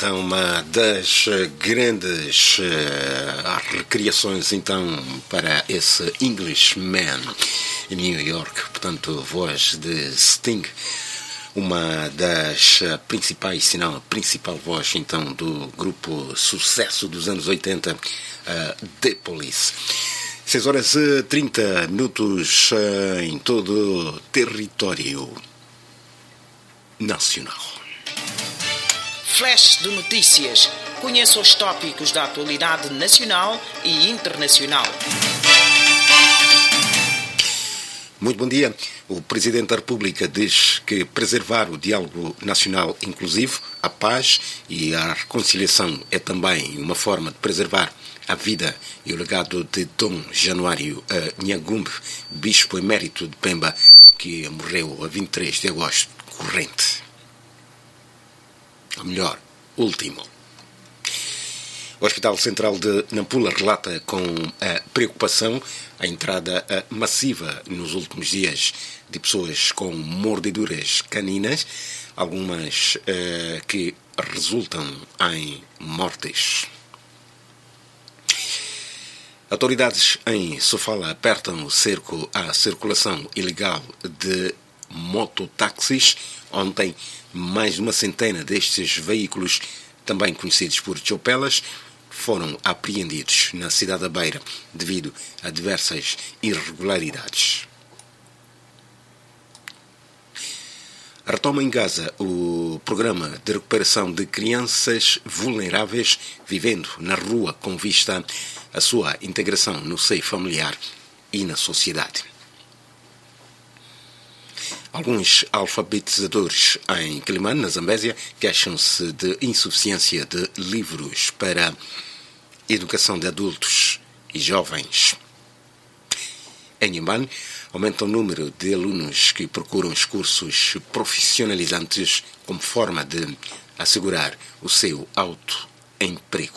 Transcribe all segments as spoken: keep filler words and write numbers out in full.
então uma das grandes uh, recriações então para esse Englishman em New York, portanto, voz de Sting, uma das principais, se não a principal voz então do grupo sucesso dos anos oitenta, uh, The Police. seis horas e trinta minutos uh, em todo o território nacional. Flash de notícias. Conheça os tópicos da atualidade nacional e internacional. Muito bom dia. O Presidente da República diz que preservar o diálogo nacional inclusivo, a paz e a reconciliação é também uma forma de preservar a vida e o legado de Dom Januário Nhangumbe, bispo emérito de Pemba, que morreu a vinte e três de agosto corrente. Ou melhor, último. O Hospital Central de Nampula relata com a preocupação a entrada massiva nos últimos dias de pessoas com mordeduras caninas, algumas uh, que resultam em mortes. Autoridades em Sofala apertam o cerco à circulação ilegal de mototáxis. Ontem, mais de uma centena destes veículos, também conhecidos por chopelas, foram apreendidos na cidade da Beira devido a diversas irregularidades. Retoma em Gaza o programa de recuperação de crianças vulneráveis vivendo na rua com vista à sua integração no seio familiar e na sociedade. Alguns alfabetizadores em Quelimane, na Zambésia, queixam-se de insuficiência de livros para educação de adultos e jovens. Em Inhambane, aumenta o número de alunos que procuram os cursos profissionalizantes como forma de assegurar o seu autoemprego.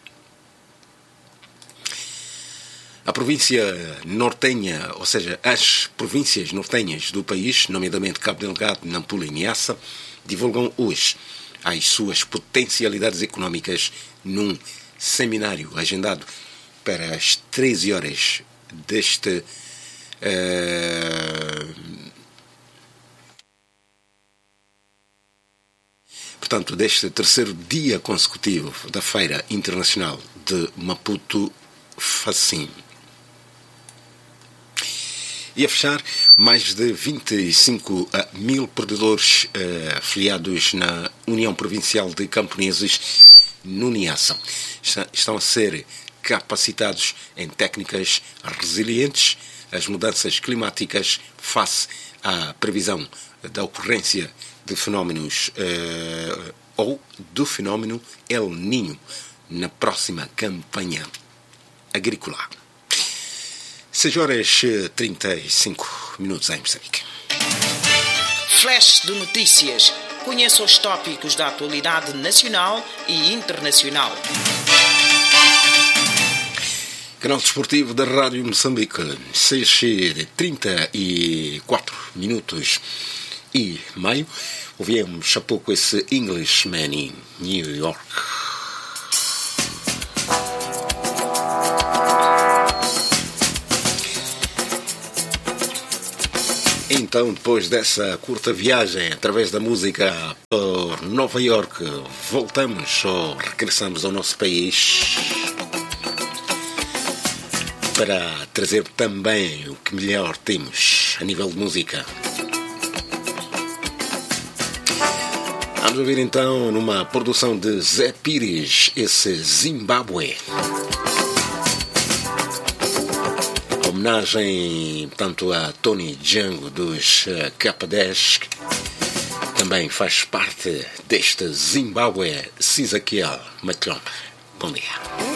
A província nortenha, ou seja, as províncias nortenhas do país, nomeadamente Cabo Delgado, Nampula e Niassa, divulgam hoje as suas potencialidades económicas num seminário agendado para as treze horas deste uh, portanto, deste terceiro dia consecutivo da Feira Internacional de Maputo Facim. E a fechar, mais de vinte e cinco mil produtores uh, afiliados na União Provincial de Camponeses, no Niassa, estão a ser capacitados em técnicas resilientes às mudanças climáticas face à previsão da ocorrência de fenómenos uh, ou do fenómeno El Niño na próxima campanha agrícola. seis horas e trinta e cinco minutos em Moçambique. Flash de notícias. Conheça os tópicos da atualidade nacional e internacional. Canal Desportivo da Rádio Moçambique, seis e trinta e quatro minutos e meio. Ouvimos há pouco esse Englishman em New York. Então, depois dessa curta viagem através da música por Nova York, voltamos ou regressamos ao nosso país para trazer também o que melhor temos a nível de música. Vamos ouvir então numa produção de Zé Pires, esse Zimbábue. Homenagem, portanto, a Tony Django dos uh, K dez, também faz parte deste Zimbábue, Sizakiel Matlombe. Bom dia.